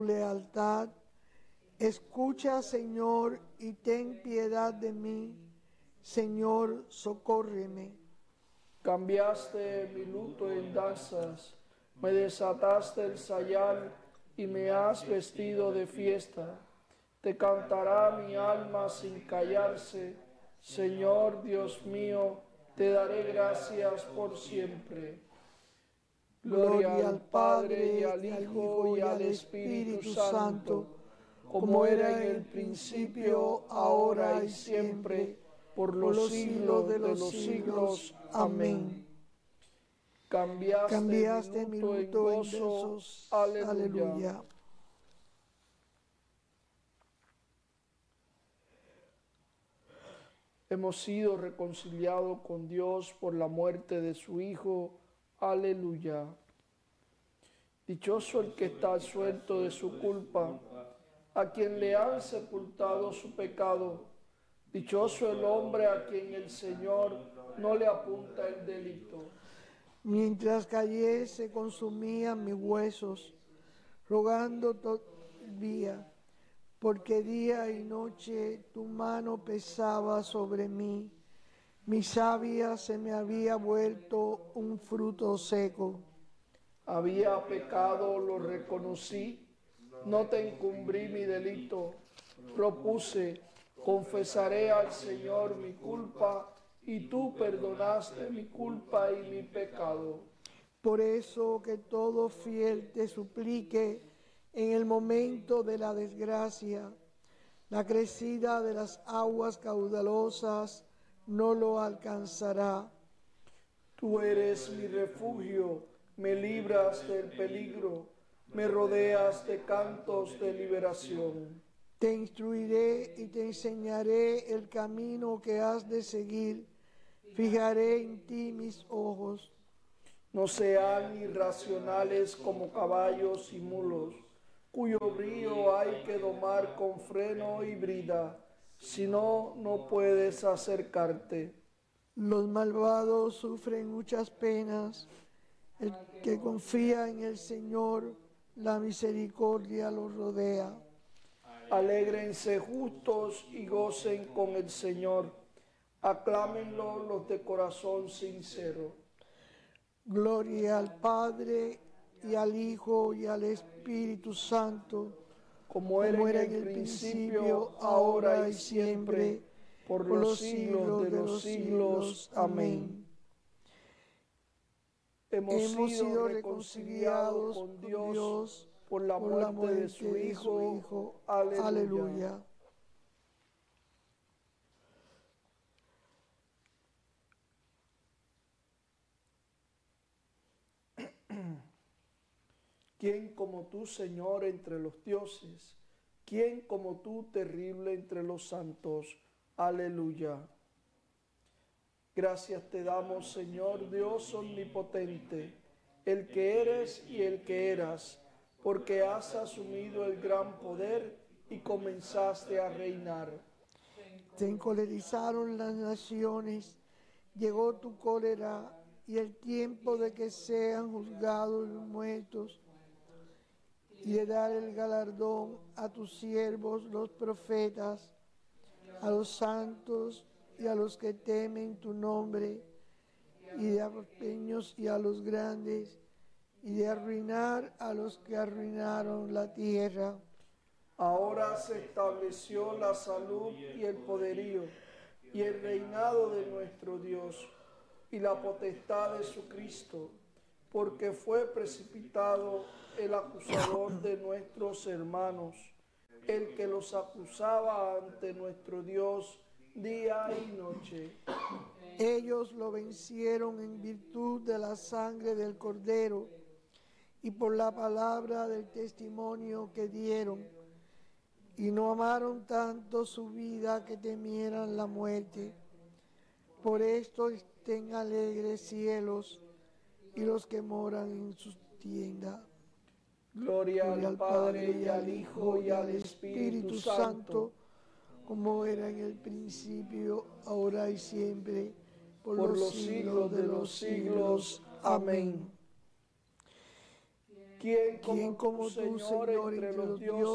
lealtad. Escucha, Señor, y ten piedad de mí. Señor, socórreme. Cambiaste mi luto en danzas, me desataste el sayal y me has vestido de fiesta. Te cantará mi alma sin callarse. Señor Dios mío, te daré gracias por siempre. Gloria al Padre y al Hijo y al Espíritu Santo, como era en el principio, ahora y siempre, por los siglos de los siglos. Amén. Cambiaste mi luto en gozo. Aleluya. Hemos sido reconciliados con Dios por la muerte de su Hijo. Aleluya. Dichoso el que está suelto de su culpa, a quien le han sepultado su pecado. Dichoso el hombre a quien el Señor no le apunta el delito. Mientras callé se consumían mis huesos, rogando todavía, porque día y noche tu mano pesaba sobre mí. Mi savia se me había vuelto un fruto seco. Había pecado, lo reconocí, no te encubrí mi delito. Propuse, confesaré al Señor mi culpa, y tú perdonaste mi culpa y mi pecado. Por eso que todo fiel te suplique en el momento de la desgracia, la crecida de las aguas caudalosas no lo alcanzará. Tú eres mi refugio, me libras del peligro, me rodeas de cantos de liberación. Te instruiré y te enseñaré el camino que has de seguir. Fijaré en ti mis ojos. No sean irracionales como caballos y mulos, cuyo brío hay que domar con freno y brida, si no, no puedes acercarte. Los malvados sufren muchas penas. El que confía en el Señor, la misericordia los rodea. Alégrense justos y gocen con el Señor. Aclámenlo los de corazón sincero. Gloria al Padre, y al Hijo, y al Espíritu Santo, como era en el principio, ahora y siempre, por los siglos de los siglos. Amén. Hemos sido reconciliados con Dios por la muerte de su Hijo. Aleluya. ¿Quién como tú, Señor, entre los dioses? ¿Quién como tú, terrible entre los santos? Aleluya. Gracias te damos, Señor Dios omnipotente, el que eres y el que eras, porque has asumido el gran poder y comenzaste a reinar. Se encolerizaron las naciones, llegó tu cólera y el tiempo de que sean juzgados los muertos, y de dar el galardón a tus siervos los profetas, a los santos y a los que temen tu nombre, y de a los pequeños y a los grandes, y de arruinar a los que arruinaron la tierra. Ahora se estableció la salud y el poderío, y el reinado de nuestro Dios, y la potestad de su Cristo, porque fue precipitado el acusador de nuestros hermanos, el que los acusaba ante nuestro Dios día y noche. Ellos lo vencieron en virtud de la sangre del Cordero y por la palabra del testimonio que dieron, y no amaron tanto su vida que temieran la muerte. Por esto estén alegres cielos y los que moran en sus tiendas. Gloria al Padre y al Hijo y al Espíritu Santo, como era en el principio, ahora y siempre, por los siglos de los siglos. Amén. ¿Quién ¿Quién como tú, Señor, entre los dioses?